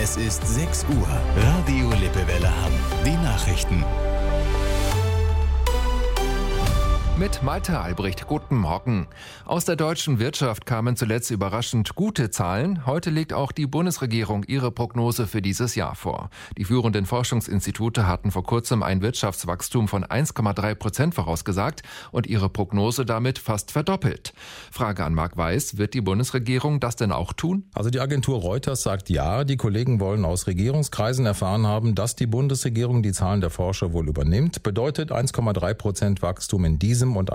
Es ist 6 Uhr. Radio Lippewelle Hamm. Die Nachrichten. Mit Malte Albrecht, guten Morgen. Aus der deutschen Wirtschaft kamen zuletzt überraschend gute Zahlen. Heute legt auch die Bundesregierung ihre Prognose für dieses Jahr vor. Die führenden Forschungsinstitute hatten vor kurzem ein Wirtschaftswachstum von 1,3% vorausgesagt und ihre Prognose damit fast verdoppelt. Frage an Marc Weiß, wird die Bundesregierung das denn auch tun? Also die Agentur Reuters sagt ja, die Kollegen wollen aus Regierungskreisen erfahren haben, dass die Bundesregierung die Zahlen der Forscher wohl übernimmt. Bedeutet 1,3% Wachstum in diesem und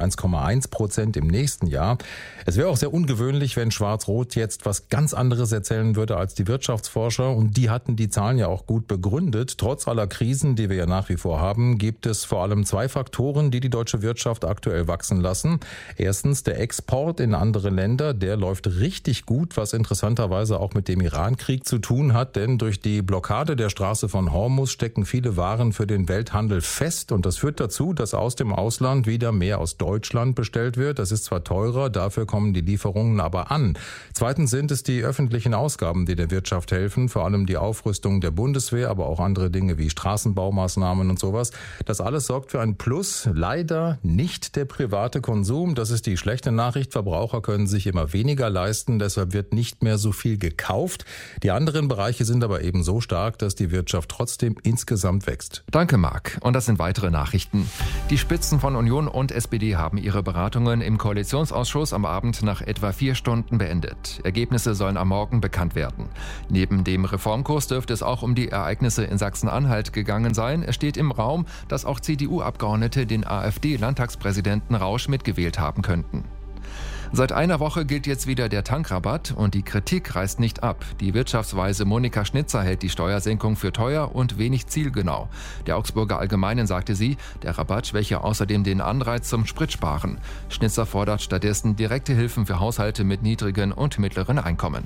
1,1% im nächsten Jahr. Es wäre auch sehr ungewöhnlich, wenn Schwarz-Rot jetzt was ganz anderes erzählen würde als die Wirtschaftsforscher. Und die hatten die Zahlen ja auch gut begründet. Trotz aller Krisen, die wir ja nach wie vor haben, gibt es vor allem 2 Faktoren, die die deutsche Wirtschaft aktuell wachsen lassen. Erstens der Export in andere Länder, der läuft richtig gut, was interessanterweise auch mit dem Iran-Krieg zu tun hat. Denn durch die Blockade der Straße von Hormuz stecken viele Waren für den Welthandel fest. Und das führt dazu, dass aus dem Ausland wieder mehr aus Deutschland bestellt wird. Das ist zwar teurer, dafür kommen die Lieferungen aber an. Zweitens sind es die öffentlichen Ausgaben, die der Wirtschaft helfen, vor allem die Aufrüstung der Bundeswehr, aber auch andere Dinge wie Straßenbaumaßnahmen und sowas. Das alles sorgt für ein Plus, leider nicht der private Konsum. Das ist die schlechte Nachricht. Verbraucher können sich immer weniger leisten, deshalb wird nicht mehr so viel gekauft. Die anderen Bereiche sind aber eben so stark, dass die Wirtschaft trotzdem insgesamt wächst. Danke, Marc. Und das sind weitere Nachrichten. Die Spitzen von Union und SPD haben ihre Beratungen im Koalitionsausschuss am Abend nach etwa 4 Stunden beendet. Ergebnisse sollen am Morgen bekannt werden. Neben dem Reformkurs dürfte es auch um die Ereignisse in Sachsen-Anhalt gegangen sein. Es steht im Raum, dass auch CDU-Abgeordnete den AfD-Landtagspräsidenten Rausch mitgewählt haben könnten. Seit einer Woche gilt jetzt wieder der Tankrabatt und die Kritik reißt nicht ab. Die Wirtschaftsweise Monika Schnitzer hält die Steuersenkung für teuer und wenig zielgenau. Der Augsburger Allgemeinen sagte sie, der Rabatt schwäche außerdem den Anreiz zum Spritsparen. Schnitzer fordert stattdessen direkte Hilfen für Haushalte mit niedrigen und mittleren Einkommen.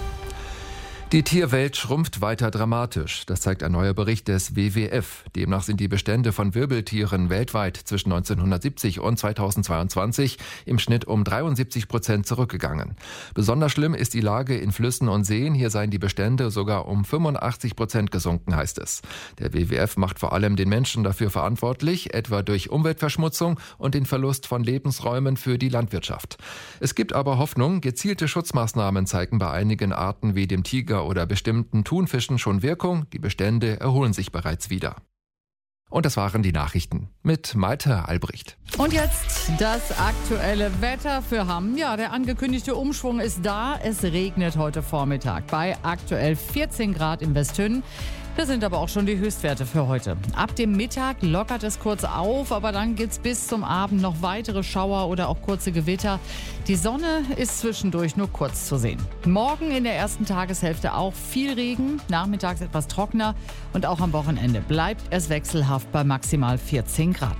Die Tierwelt schrumpft weiter dramatisch. Das zeigt ein neuer Bericht des WWF. Demnach sind die Bestände von Wirbeltieren weltweit zwischen 1970 und 2022 im Schnitt um 73% zurückgegangen. Besonders schlimm ist die Lage in Flüssen und Seen. Hier seien die Bestände sogar um 85% gesunken, heißt es. Der WWF macht vor allem den Menschen dafür verantwortlich, etwa durch Umweltverschmutzung und den Verlust von Lebensräumen für die Landwirtschaft. Es gibt aber Hoffnung. Gezielte Schutzmaßnahmen zeigen bei einigen Arten wie dem Tiger oder bestimmten Thunfischen schon Wirkung. Die Bestände erholen sich bereits wieder. Und das waren die Nachrichten mit Malte Albrecht. Und jetzt das aktuelle Wetter für Hamm. Ja, der angekündigte Umschwung ist da. Es regnet heute Vormittag bei aktuell 14 Grad im Westhünnen. Das sind aber auch schon die Höchstwerte für heute. Ab dem Mittag lockert es kurz auf, aber dann geht's bis zum Abend noch weitere Schauer oder auch kurze Gewitter. Die Sonne ist zwischendurch nur kurz zu sehen. Morgen in der ersten Tageshälfte auch viel Regen, nachmittags etwas trockener und auch am Wochenende bleibt es wechselhaft bei maximal 14 Grad.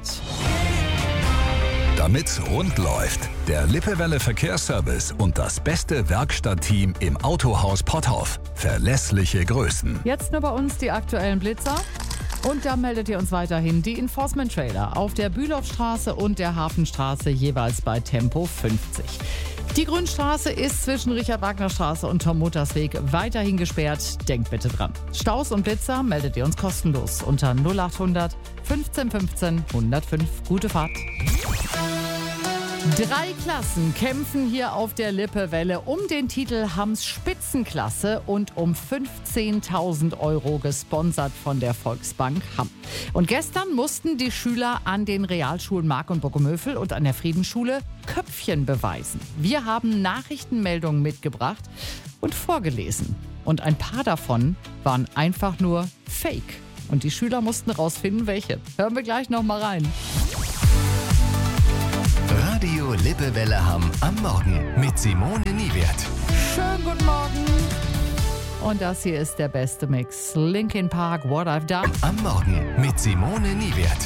Damit rund läuft, der Lippewelle Verkehrsservice und das beste Werkstattteam im Autohaus Potthoff. Verlässliche Größen. Jetzt nur bei uns die aktuellen Blitzer. Und da meldet ihr uns weiterhin die Enforcement-Trailer auf der Bülowstraße und der Hafenstraße jeweils bei Tempo 50. Die Grünstraße ist zwischen Richard-Wagner-Straße und Tom-Mutters-Weg weiterhin gesperrt. Denkt bitte dran. Staus und Blitzer meldet ihr uns kostenlos unter 0800 15 15 105. Gute Fahrt. 3 Klassen kämpfen hier auf der Lippewelle um den Titel Hamms Spitzenklasse und um 15.000 Euro, gesponsert von der Volksbank Hamm. Und gestern mussten die Schüler an den Realschulen Mark und Bockumövel und an der Friedensschule Köpfchen beweisen. Wir haben Nachrichtenmeldungen mitgebracht und vorgelesen. Und ein paar davon waren einfach nur Fake. Und die Schüler mussten rausfinden, welche. Hören wir gleich noch mal rein. Radio Lippewelle Hamm am Morgen mit Simone Niewert. Schönen guten Morgen. Und das hier ist der beste Mix. Linkin Park, What I've Done. Am Morgen mit Simone Niewert.